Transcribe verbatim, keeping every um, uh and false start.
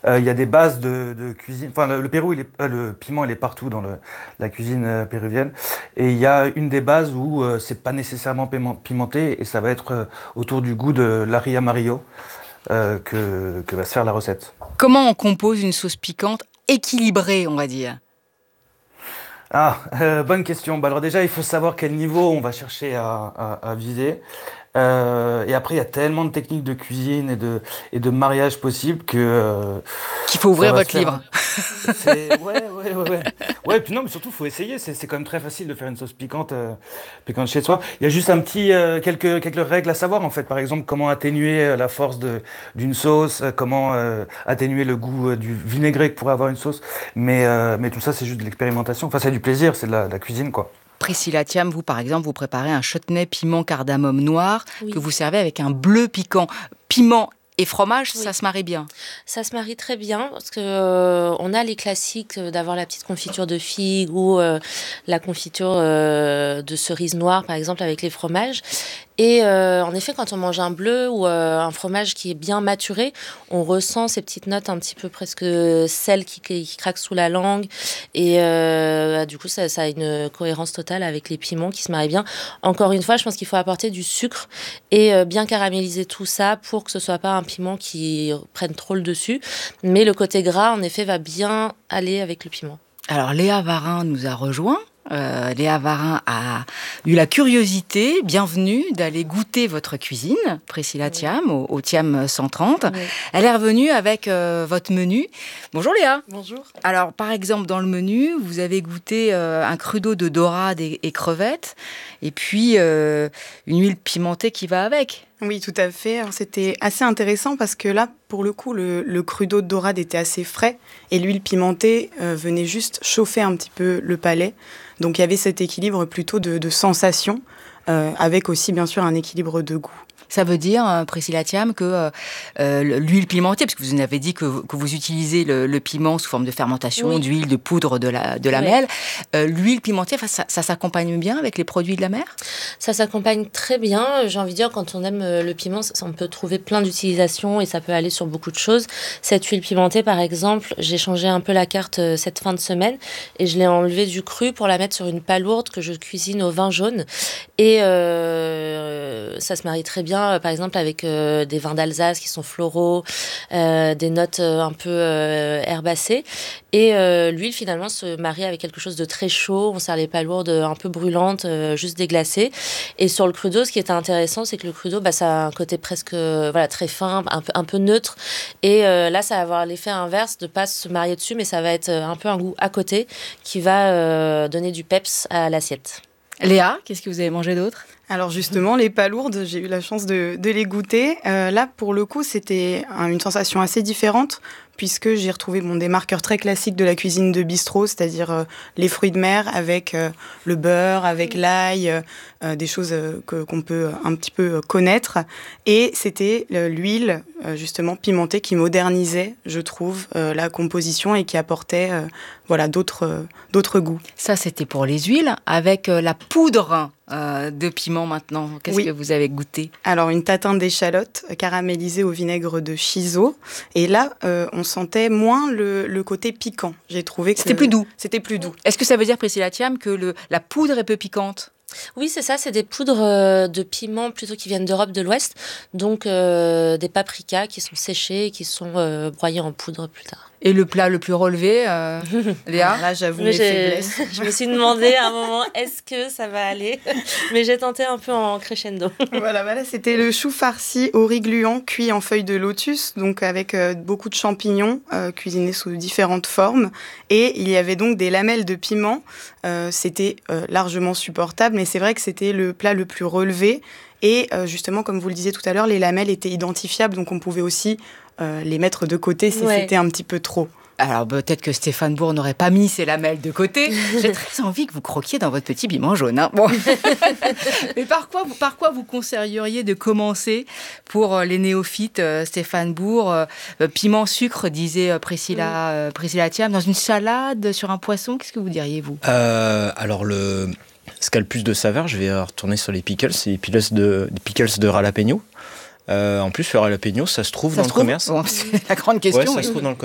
Euh, Il y a des bases de, de cuisine. Enfin, le, le Pérou, il est, euh, le piment, il est partout dans le, la cuisine euh, péruvienne. Et il y a une des bases où euh, c'est pas nécessairement piment- pimenté et ça va être euh, autour du goût de l'ají amarillo euh, que, que va se faire la recette. Comment on compose une sauce piquante équilibrée, on va dire? Ah, euh, bonne question. Bah alors déjà, il faut savoir quel niveau on va chercher à, à, à viser. Euh, et après, il y a tellement de techniques de cuisine et de, et de mariage possibles que euh, Qu'il faut ça ouvrir va se votre faire. livre. C'est ouais, ouais, ouais, ouais. Ouais, puis non, mais surtout, faut essayer. C'est, c'est quand même très facile de faire une sauce piquante, euh, piquante chez soi. Il y a juste un petit, euh, quelques, quelques règles à savoir en fait. Par exemple, comment atténuer euh, la force de d'une sauce, euh, comment euh, atténuer le goût euh, du vinaigré que pourrait avoir une sauce. Mais, euh, mais tout ça, c'est juste de l'expérimentation. Enfin, c'est du plaisir, c'est de la, de la cuisine, quoi. Priscilla Thiam, vous par exemple, vous préparez un chutney piment cardamome noir que Oui, vous servez avec un bleu piquant. Piment et fromage, oui. ça se marie bien. Ça se marie très bien parce que euh, on a les classiques euh, d'avoir la petite confiture de figue ou euh, la confiture euh, de cerise noire, par exemple, avec les fromages. Et euh, en effet, quand on mange un bleu ou euh, un fromage qui est bien maturé, on ressent ces petites notes un petit peu presque sel qui, qui, qui craquent sous la langue. Et euh, du coup, ça, ça a une cohérence totale avec les piments qui se marient bien. Encore une fois, je pense qu'il faut apporter du sucre et euh, bien caraméliser tout ça pour que ce soit pas un piment qui prenne trop le dessus. Mais le côté gras, en effet, va bien aller avec le piment. Alors Léa Varin nous a rejoint. Euh, Léa Varin a eu la curiosité, bienvenue, d'aller goûter votre cuisine, Priscilla Oui. Thiam, au, au Thiam cent trente. Oui. Elle est revenue avec euh, votre menu. Bonjour Léa. Bonjour. Alors, par exemple, dans le menu, vous avez goûté euh, un crudo de dorade et, et crevettes, et puis euh, une huile pimentée qui va avec. Oui, tout à fait. Alors, c'était assez intéressant parce que là, pour le coup, le, le crudo de dorade était assez frais et l'huile pimentée euh, venait juste chauffer un petit peu le palais. Donc, il y avait cet équilibre plutôt de, de sensations, euh, avec aussi, bien sûr, un équilibre de goût. Ça veut dire, euh, Priscilla Thiam, que euh, euh, l'huile pimentée, parce que vous nous avez dit que, que vous utilisez le, le piment sous forme de fermentation, Oui. d'huile, de poudre de la, de la Oui. mêle, euh, l'huile pimentée, enfin, ça, ça s'accompagne bien avec les produits de la mer? Ça s'accompagne très bien. J'ai envie de dire, quand on aime euh, le piment, ça- on peut trouver plein d'utilisations et ça peut aller sur beaucoup de choses. Cette huile pimentée, par exemple, j'ai changé un peu la carte euh, cette fin de semaine et je l'ai enlevée du cru pour la mettre sur une palourde que je cuisine au vin jaune. Et euh, ça se marie très bien, euh, par exemple, avec euh, des vins d'Alsace qui sont floraux, euh, des notes euh, un peu euh, herbacées. Et euh, l'huile, finalement, se marie avec quelque chose de très chaud. On sert les palourdes un peu brûlantes, euh, juste déglacées. Et sur le crudo, ce qui était intéressant, c'est que le crudo, bah, ça a un côté presque euh, voilà, très fin, un peu, un peu neutre. Et euh, là, ça va avoir l'effet inverse de ne pas se marier dessus, mais ça va être euh, un peu un goût à côté qui va euh, donner du peps à l'assiette. Léa, qu'est-ce que vous avez mangé d'autre? Alors justement, les palourdes, j'ai eu la chance de, de les goûter. Euh, là, pour le coup, c'était un- une sensation assez différente puisque j'ai retrouvé bon, des marqueurs très classiques de la cuisine de bistrot, c'est-à-dire euh, les fruits de mer avec euh, le beurre, avec l'ail, euh, euh, des choses euh, que, qu'on peut un petit peu euh, connaître. Et c'était euh, l'huile, euh, justement, pimentée qui modernisait, je trouve, euh, la composition et qui apportait euh, voilà, d'autres, euh, d'autres goûts. Ça, c'était pour les huiles. Avec euh, la poudre euh, de piment maintenant, qu'est-ce Oui. que vous avez goûté? Alors, une tatin d'échalote caramélisée au vinaigre de Chiso. Et là, euh, on sentait moins le, le côté piquant. J'ai trouvé que C'était plus doux. C'était plus doux. Est-ce que ça veut dire, Priscilla Thiam, que le, la poudre est peu piquante? Oui, c'est ça, c'est des poudres euh, de piment plutôt qui viennent d'Europe de l'Ouest. Donc, euh, des paprikas qui sont séchés et qui sont euh, broyés en poudre plus tard. Et le plat le plus relevé, euh, Léa? Alors là, j'avoue Mais mes j'ai- faiblesses. je me suis demandé à un moment, est-ce que ça va aller? Mais j'ai tenté un peu en crescendo. Voilà, voilà, c'était le chou farci au riz gluant cuit en feuilles de lotus, donc avec euh, beaucoup de champignons euh, cuisinés sous différentes formes. Et il y avait donc des lamelles de piment. Euh, c'était euh, largement supportable, mais c'est vrai que c'était le plat le plus relevé. Et euh, justement, comme vous le disiez tout à l'heure, les lamelles étaient identifiables, donc on pouvait aussi euh, les mettre de côté si Ouais. c'était un petit peu trop. Alors peut-être que Stéphane Bourg n'aurait pas mis ses lamelles de côté. J'ai très envie que vous croquiez dans votre petit piment jaune. Hein. Bon. Mais par quoi, vous, par quoi vous conseilleriez de commencer pour euh, les néophytes, euh, Stéphane Bourg? euh, euh, Piment sucre, disait euh, Priscilla, euh, Priscilla Thiam, dans une salade, sur un poisson, qu'est-ce que vous diriez, vous? Euh, alors, le, ce qui a le plus de saveur, je vais retourner sur les pickles, c'est les pickles de, les pickles de jalapeno. Euh, en plus, le jalapeno, ça se trouve Ça dans se le trouve commerce. Bon, c'est la grande question. Ouais, ça oui. se trouve dans le commerce.